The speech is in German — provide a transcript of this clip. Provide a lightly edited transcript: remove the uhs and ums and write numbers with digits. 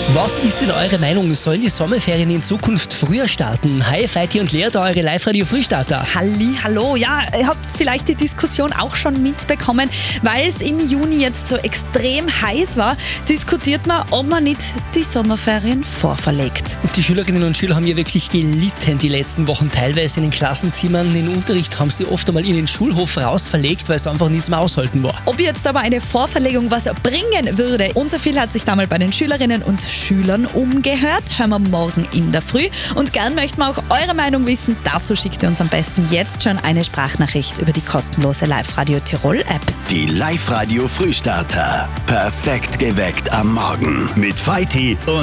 Was ist denn eure Meinung? Sollen die Sommerferien in Zukunft früher starten? Hi, Feiti und Lea, da eure Live-Radio-Frühstarter. Hallo, ja, ihr habt vielleicht die Diskussion auch schon mitbekommen, weil es im Juni jetzt so extrem heiß war, diskutiert man, ob man nicht die Sommerferien vorverlegt. Die Schülerinnen und Schüler haben ja wirklich gelitten die letzten Wochen, teilweise in den Klassenzimmern. Den Unterricht haben sie oft einmal in den Schulhof rausverlegt, weil es einfach nicht mehr aushalten war. Ob jetzt aber eine Vorverlegung was bringen würde, unser Phil hat sich da mal bei den Schülerinnen und Schülern umgehört. Hören wir morgen in der Früh. Und gern möchten wir auch eure Meinung wissen. Dazu schickt ihr uns am besten jetzt schon eine Sprachnachricht über die kostenlose Live-Radio Tirol App. Die Live-Radio Frühstarter. Perfekt geweckt am Morgen mit Feiti und